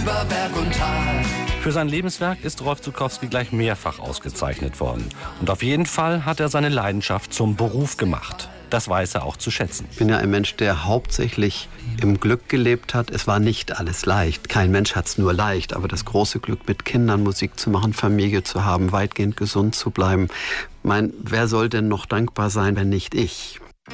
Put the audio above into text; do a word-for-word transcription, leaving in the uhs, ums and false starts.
über Berg und Tal. Für sein Lebenswerk ist Rolf Zuckowski gleich mehrfach ausgezeichnet worden. Und auf jeden Fall hat er seine Leidenschaft zum Beruf gemacht. Das weiß er auch zu schätzen. Ich bin ja ein Mensch, der hauptsächlich im Glück gelebt hat. Es war nicht alles leicht. Kein Mensch hat es nur leicht. Aber das große Glück, mit Kindern Musik zu machen, Familie zu haben, weitgehend gesund zu bleiben. Mein, wer soll denn noch dankbar sein, wenn nicht ich?